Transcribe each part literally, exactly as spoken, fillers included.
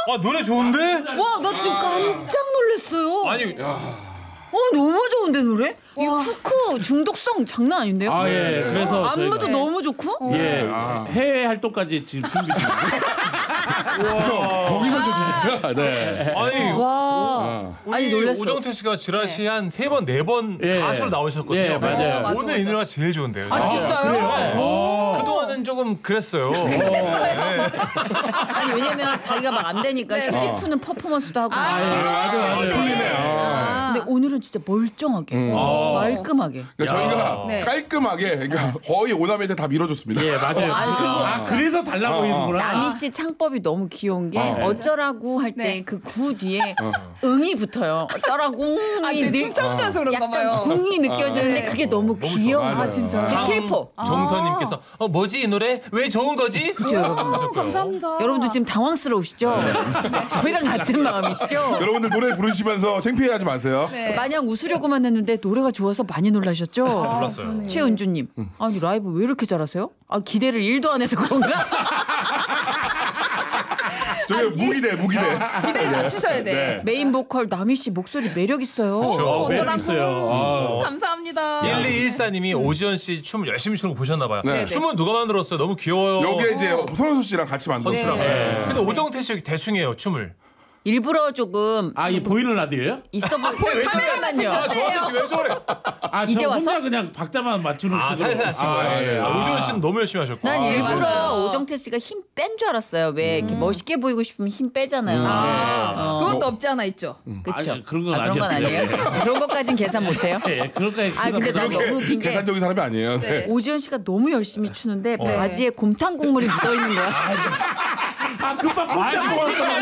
아 노래 좋은데? 와, 나 지금 깜짝 놀랐어요. 아니 어, 너무 좋은데 노래? 이 후크 중독성 장난 아닌데요? 아, 예. 그래서 안무도 저희가 너무 좋고. 예, 해외 활동까지 지금 준비 중이에요. 거기서 좀 진짜. 네. 아니 와. 우리 아니, 놀랐어. 오정태 씨가 지라시 한 세 번 네 번 예. 가수로 나오셨거든요. 예, 맞아요. 맞아, 오늘 맞아. 이 노래가 제일 좋은데요. 아, 진짜요? 네. 그동안은 조금 그랬어요. 아니, 왜냐면 자기가 막 안 되니까 네. 휴지 푸는 퍼포먼스도 하고. 아, 맞아, 맞아. 풀리네. 아. 근데 오늘은 진짜 멀쩡하게, 말끔하게. 그러니까 저희가 네. 깔끔하게, 그러니까 거의 오남이한테 다 밀어줬습니다. 예, 맞아요. 아니, 그리고 아, 그래서 달라 보이는구나. 남희 씨 창법이 너무 귀여운 게 어쩌라고 할 때 네. 그 구 뒤에 응이 붙어요. 어쩌라고. 아, 제 충청도에서 그런가 약간 봐요. 궁이 느껴지는데 네. 그게 너무 귀여워. 좋아요. 아, 진짜. 맞아요. 그 킬포. 정선님께서 어 뭐지 이 노래 왜 좋은 거지? 그죠, 여러분. 감사합니다. 여러분도 지금 당황스러우시죠? 저희랑 같은 마음이시죠? 여러분들 노래 부르시면서 창피해하지 마세요. 네. 마냥 웃으려고만 했는데 노래가 좋아서 많이 놀라셨죠? 몰랐어요. 최은주님, 아니 라이브 왜 이렇게 잘하세요? 아 기대를 일도 안 해서 그런가? 저희 무기대, 무기대. 기대를 낮추셔야 돼. 네. 메인 보컬 남희 씨 목소리 매력 있어요. 어, 매력 어쩌라고. 있어요. 아. 감사합니다. 일이일사님이 오지연 씨 춤을 열심히 추는 거 보셨나봐요. 네. 춤은 누가 만들었어요? 너무 귀여워요. 여기에 이제 선수 씨랑 같이 만들었어요. 선수랑. 네. 근데 오정태 씨 여기 대충해요 춤을. 일부러 조금 아, 이 보이는 라디오예요? 있어 보일 카메라만요. 아 저한테 씨왜 저래? 아, 이제 저 와서? 혼자 그냥 박자만 맞추는 아 식으로. 살살 하신 거예요. 아, 예. 아, 오지연 씨는 너무 열심히 하셨고. 난 일부러 맞아요. 오정태 씨가 힘 뺀 줄 알았어요. 왜 이렇게 멋있게 보이고 싶으면 힘 빼잖아요. 아, 그것도 없지 않아 있죠. 그렇죠. 아니, 그런 건 아, 그런 건 아니었어요. 아니에요. 그런 것까진 계산 못해요. 예, 그럴까요? 아 근데 난 너무 웃긴 게 계산적인 사람이 아니에요. 네. 네. 오지연 씨가 너무 열심히 추는데 바지에 곰탕 국물이 묻어 있는 거야. 아, 금방 꼼짝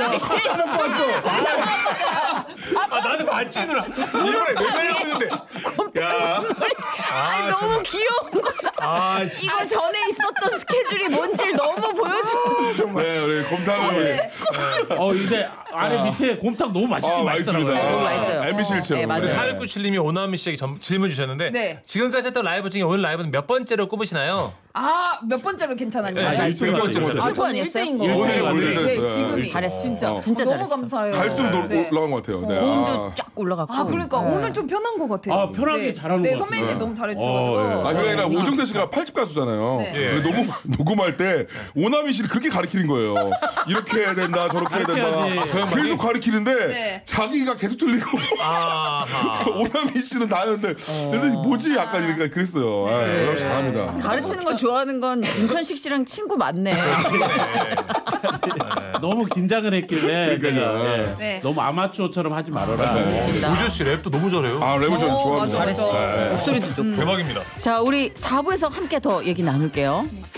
아 나는 반지느라 이번에 매달려 있는데. 야, 아니 너무 귀여운 거야. 아 이거 전에 있었던 스케줄이 뭔지 너무 보여주고. 네, 우리 곰탕을 네. 어, 근데 아래 밑에 곰탕 너무 맛있긴 아, 맛있더라고요. 맛있습니다. 너무 맛있어요. 엠비씨 일층. 네, 맞아요. 사육구칠님이 오나미 씨에게 점- 질문 주셨는데 네. 지금까지 했던 라이브 중에 오늘 라이브는 몇 번째로 꼽으시나요? 아, 몇 번째로 괜찮았냐? 네, 아, 일 번째 번째. 아, 저거 아니었어요? 일등인 거. 일등인 거 오늘 네, 잘했어요. 지금이. 잘했어. 진짜. 어. 진짜 너무 잘했어. 감사해요. 갈수록 노- 네. 올라간 것 같아요. 네. 고음도 아. 쫙 올라갔고. 아, 그러니까 오늘 좀 편한 것 같아요. 아, 편하게 잘하는 네, 것 같아요. 선배님이 네. 너무 어, 잘해주셔가지고. 예. 아, 그게 아니라 오정태 씨가 팔 집 가수잖아요. 네. 예. 근데 녹음, 녹음할 때 오나미 씨를 그렇게 가르치는 거예요. 이렇게 해야 된다, 저렇게 해야 된다. 가르쳐야지. 계속 가르치는데 네. 자기가 계속 틀리고 아하. 오나미 씨는 다 하는데 근데 뭐지? 약간 이렇게 그랬어요. 아, 네. 여러분 잘합니다. 가르치는 거 좋아하는 건 윤천식 씨랑 친구 맞네. 너무 긴장을 했길래 그러니까요. 제가 예. 네. 너무 아마추어처럼 하지 말아라. 오지연 씨 랩도 너무 잘해요. 아, 랩을 좀 어, 좋아합니다. 맞아, 맞아. 네. 목소리도 좋고. 대박입니다. 자, 우리 사 부에서 함께 더 얘기 나눌게요.